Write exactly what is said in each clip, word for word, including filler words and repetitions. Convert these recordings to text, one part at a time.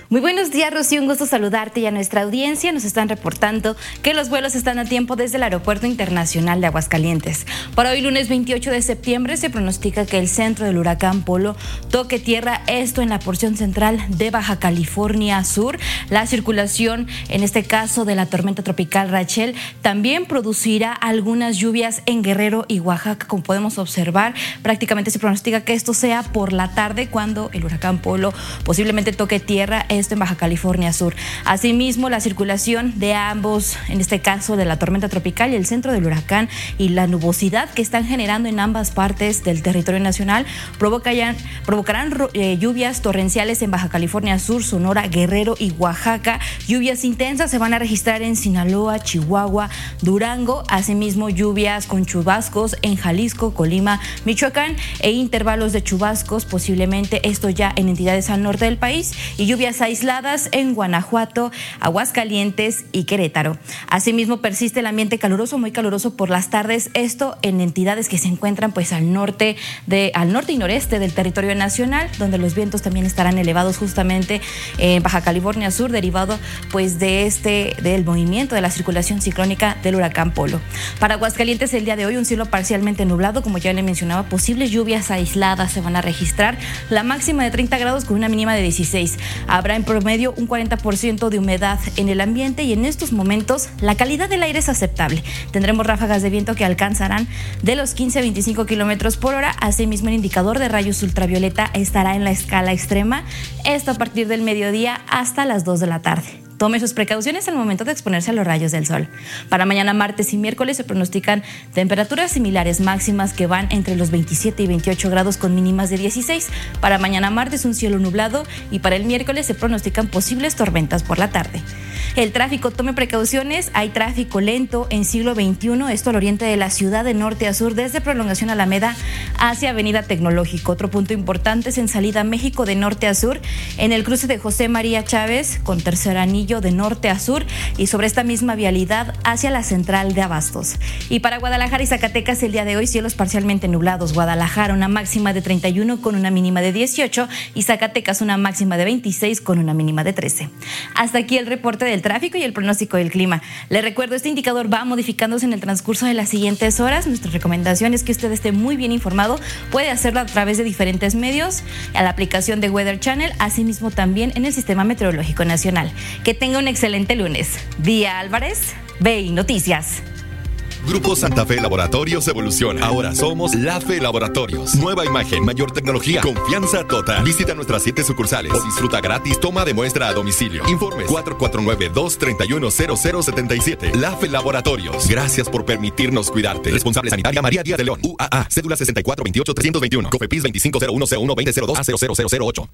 Muy buenos días, Rocío, un gusto saludarte y a nuestra audiencia. Nos están reportando que los vuelos están a tiempo desde el Aeropuerto Internacional de Aguascalientes. Para hoy, lunes veintiocho de septiembre, se pronostica que el centro del huracán Polo toque tierra, esto en la porción central de Baja California Sur. La circulación, en este caso de la tormenta tropical Rachel, también producirá algunas lluvias en Guerrero y Oaxaca. Como podemos observar, prácticamente se pronostica que esto sea por la tarde cuando el huracán Polo posiblemente toque tierra, esto en Baja California Sur. Asimismo, la circulación de ambos, en este caso de la tormenta tropical y el centro del huracán, y la nubosidad que están generando en ambas partes del territorio nacional provocarán, provocarán eh, lluvias torrenciales en Baja California Sur, Sonora, Guerrero y Oaxaca. Lluvias intensas se van a registrar en Sinaloa, Chihuahua, Durango. Asimismo, lluvias con chubascos en Jalisco, Colima, Michoacán, e intervalos de chubascos, posiblemente esto ya en entidades al norte del país, y lluvias aisladas en Guanajuato, Aguascalientes y Querétaro. Asimismo, persiste el ambiente caluroso, muy caluroso por las tardes, esto en entidades que se encuentran pues al norte de al norte y noreste del territorio nacional, donde los vientos también estarán elevados justamente en Baja California Sur, derivado pues de este del movimiento de la circulación ciclónica del huracán Polo. Para Aguascalientes, el día de hoy, un cielo parcialmente nublado, como ya le mencionaba, posibles lluvias aisladas se van a registrar, la máxima de treinta grados con una mínima de dieciséis. Habrá en promedio un cuarenta por ciento de humedad en el ambiente y en estos momentos la calidad del aire es aceptable. Tendremos ráfagas de viento que alcanzarán de los quince a veinticinco kilómetros por hora. Asimismo, el indicador de rayos ultravioleta estará en la escala extrema, esto a partir del mediodía hasta las dos de la tarde. Tome sus precauciones al momento de exponerse a los rayos del sol. Para mañana martes y miércoles se pronostican temperaturas similares, máximas que van entre los veintisiete y veintiocho grados con mínimas de dieciséis. Para mañana martes un cielo nublado y para el miércoles se pronostican posibles tormentas por la tarde. El tráfico, tome precauciones, hay tráfico lento en siglo veintiuno, esto al oriente de la ciudad de norte a sur, desde Prolongación Alameda hacia Avenida Tecnológico. Otro punto importante es en salida México de norte a sur, en el cruce de José María Chávez con Tercer Anillo de norte a sur y sobre esta misma vialidad hacia la central de Abastos. Y para Guadalajara y Zacatecas, el día de hoy cielos parcialmente nublados. Guadalajara una máxima de treinta y uno con una mínima de dieciocho y Zacatecas una máxima de veintiséis con una mínima de trece. Hasta aquí el reporte del tráfico y el pronóstico del clima. Le recuerdo, este indicador va modificándose en el transcurso de las siguientes horas. Nuestra recomendación es que usted esté muy bien informado. Puede hacerlo a través de diferentes medios, a la aplicación de Weather Channel, asimismo también en el Sistema Meteorológico Nacional. Que tenga un excelente lunes. Día Álvarez, B I Noticias. Grupo Santa Fe Laboratorios evoluciona. Ahora somos La Fe Laboratorios. Nueva imagen, mayor tecnología, confianza total. Visita nuestras siete sucursales o disfruta gratis toma de muestra a domicilio. Informes cuatro cuatro nueve, dos tres uno, cero cero siete siete. La Fe Laboratorios. Gracias por permitirnos cuidarte. Responsable sanitaria María Díaz de León. U A A. Cédula sesenta y cuatro veintiocho trescientos veintiuno. Cofepis veinticinco cero uno cero uno veinte cero dos a cero cero cero cero ocho.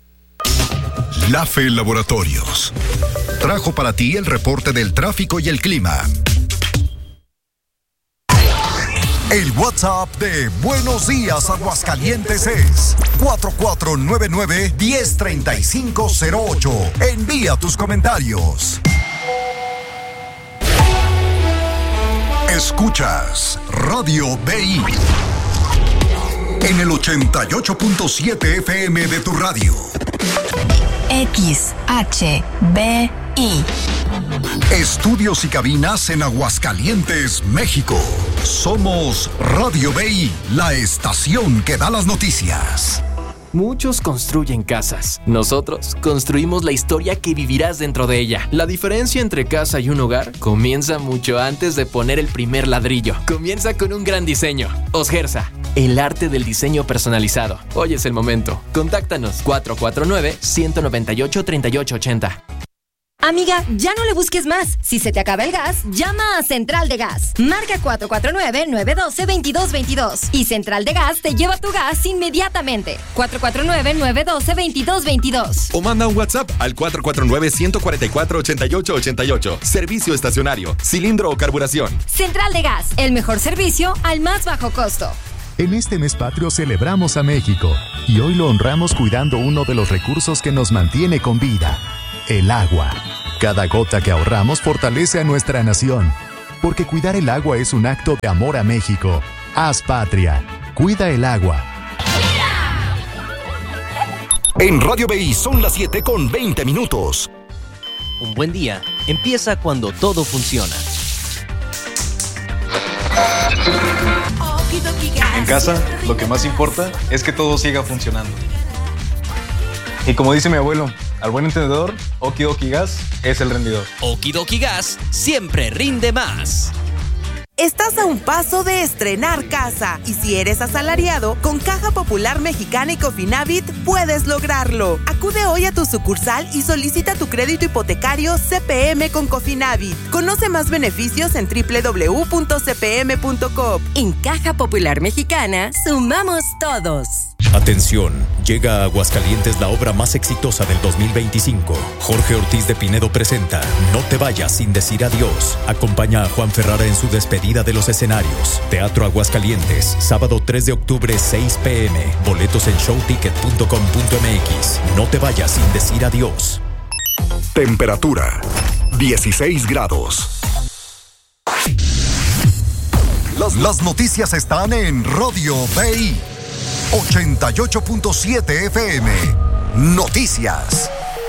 La Fe Laboratorios trajo para ti el reporte del tráfico y el clima. El WhatsApp de Buenos Días Aguascalientes es cuatro cuatro nueve nueve, uno cero tres cinco cero ocho. Envía tus comentarios. Escuchas Radio B I en el ochenta y ocho punto siete F M de tu radio. X H B I. Estudios y cabinas en Aguascalientes, México. Somos Radio B I, la estación que da las noticias. Muchos construyen casas. Nosotros construimos la historia que vivirás dentro de ella. La diferencia entre casa y un hogar comienza mucho antes de poner el primer ladrillo. Comienza con un gran diseño. Osgersa, el arte del diseño personalizado. Hoy es el momento. Contáctanos cuatro cuatro nueve, uno nueve ocho, tres ocho ocho cero. Amiga, ya no le busques más. Si se te acaba el gas, llama a Central de Gas. Marca cuatro cuatro nueve, nueve uno dos, dos dos dos dos y Central de Gas te lleva tu gas inmediatamente. cuatro cuatro nueve, nueve uno dos, dos dos dos dos. O manda un WhatsApp al cuatro cuatro nueve, uno cuatro cuatro, ocho ocho ocho ocho. Servicio estacionario, cilindro o carburación. Central de Gas, el mejor servicio al más bajo costo. En este mes patrio celebramos a México y hoy lo honramos cuidando uno de los recursos que nos mantiene con vida, el agua. Cada gota que ahorramos fortalece a nuestra nación, porque cuidar el agua es un acto de amor a México. Haz patria, cuida el agua. En Radio B I son las siete con veinte minutos. Un buen día empieza cuando todo funciona. En casa, lo que más importa es que todo siga funcionando. Y como dice mi abuelo, al buen entendedor, Okidoki Gas es el rendidor. Okidoki Gas siempre rinde más. Estás a un paso de estrenar casa y si eres asalariado, con Caja Popular Mexicana y Cofinavit puedes lograrlo. Acude hoy a tu sucursal y solicita tu crédito hipotecario C P M con Cofinavit. Conoce más beneficios en doble u doble u doble u punto c p m punto com. En Caja Popular Mexicana, sumamos todos. Atención, llega a Aguascalientes la obra más exitosa del dos mil veinticinco. Jorge Ortiz de Pinedo presenta No te vayas sin decir adiós. Acompaña a Juan Ferrara en su despedida de los escenarios. Teatro Aguascalientes, sábado tres de octubre, seis p m Boletos en showticket punto com punto m x. No te vayas sin decir adiós. Temperatura dieciséis grados. Las, las noticias están en Radio B I ochenta y ocho punto siete F M. Noticias.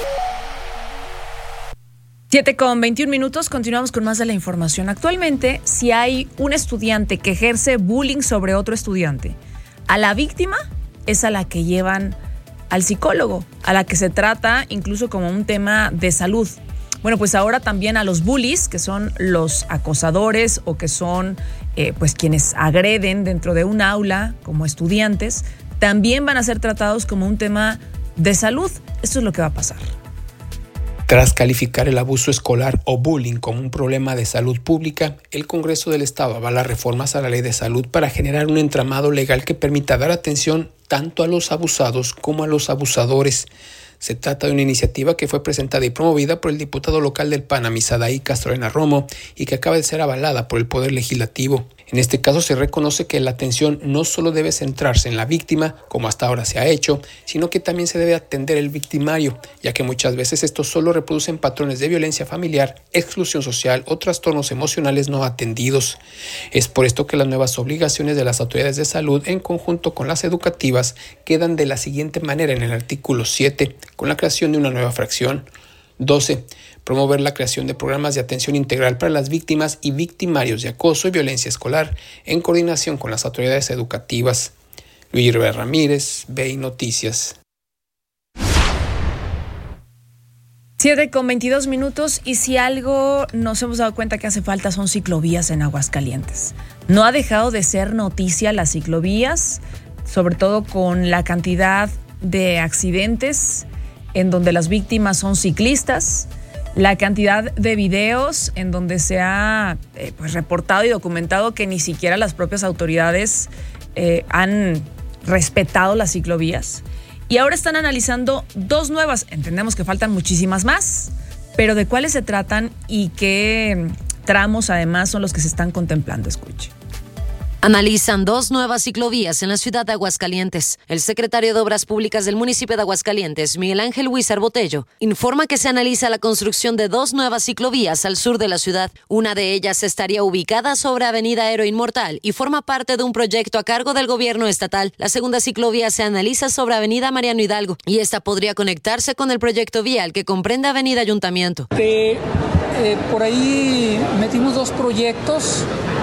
siete con veintiún minutos, continuamos con más de la información. Actualmente, si hay un estudiante que ejerce bullying sobre otro estudiante, a la víctima es a la que llevan al psicólogo, a la que se trata incluso como un tema de salud. Bueno, pues ahora también a los bullies, que son los acosadores o que son eh, pues quienes agreden dentro de un aula como estudiantes, también van a ser tratados como un tema de salud. Esto es lo que va a pasar. Tras calificar el abuso escolar o bullying como un problema de salud pública, el Congreso del Estado avala reformas a la Ley de Salud para generar un entramado legal que permita dar atención tanto a los abusados como a los abusadores. Se trata de una iniciativa que fue presentada y promovida por el diputado local del P A N, Amisadaí Castrojena Romo, y que acaba de ser avalada por el Poder Legislativo. En este caso se reconoce que la atención no solo debe centrarse en la víctima, como hasta ahora se ha hecho, sino que también se debe atender el victimario, ya que muchas veces estos solo reproducen patrones de violencia familiar, exclusión social o trastornos emocionales no atendidos. Es por esto que las nuevas obligaciones de las autoridades de salud, en conjunto con las educativas, quedan de la siguiente manera en el artículo siete, con la creación de una nueva fracción. doce. Promover la creación de programas de atención integral para las víctimas y victimarios de acoso y violencia escolar en coordinación con las autoridades educativas. Luis Rivera Ramírez, B I Noticias. siete con veintidós minutos, y si algo nos hemos dado cuenta que hace falta son ciclovías en Aguascalientes. No ha dejado de ser noticia las ciclovías, sobre todo con la cantidad de accidentes en donde las víctimas son ciclistas, la cantidad de videos en donde se ha eh, pues reportado y documentado que ni siquiera las propias autoridades eh, han respetado las ciclovías. Y ahora están analizando dos nuevas, entendemos que faltan muchísimas más, pero de cuáles se tratan y qué tramos además son los que se están contemplando. Escuche. Analizan dos nuevas ciclovías en la ciudad de Aguascalientes. El secretario de Obras Públicas del municipio de Aguascalientes, Miguel Ángel Huizar Botello, informa que se analiza la construcción de dos nuevas ciclovías al sur de la ciudad. Una de ellas estaría ubicada sobre Avenida Héroe Inmortal y forma parte de un proyecto a cargo del gobierno estatal. La segunda ciclovía se analiza sobre Avenida Mariano Hidalgo y esta podría conectarse con el proyecto vial que comprende Avenida Ayuntamiento. De, eh, por ahí metimos dos proyectos.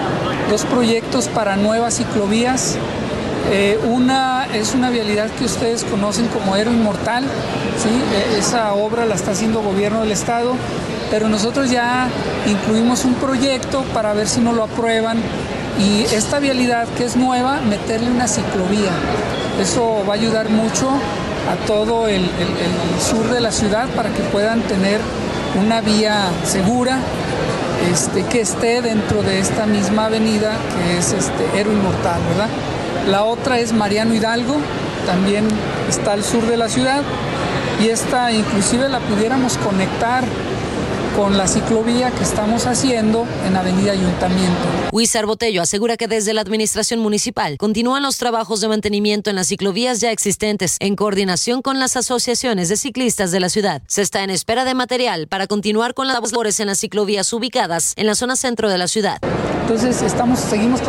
Dos proyectos para nuevas ciclovías. Eh, una es una vialidad que ustedes conocen como Héroe Inmortal, ¿sí? Eh, esa obra la está haciendo el gobierno del estado, pero nosotros ya incluimos un proyecto para ver si nos lo aprueban y esta vialidad que es nueva, meterle una ciclovía. Eso va a ayudar mucho a todo el, el, el sur de la ciudad para que puedan tener una vía segura, Este, que esté dentro de esta misma avenida que es este, Héroe Inmortal, ¿verdad? La otra es Mariano Hidalgo, también está al sur de la ciudad, y esta inclusive la pudiéramos conectar con la ciclovía que estamos haciendo en Avenida Ayuntamiento. Huizar Botello asegura que desde la administración municipal continúan los trabajos de mantenimiento en las ciclovías ya existentes, en coordinación con las asociaciones de ciclistas de la ciudad. Se está en espera de material para continuar con las labores en las ciclovías ubicadas en la zona centro de la ciudad. Entonces estamos, seguimos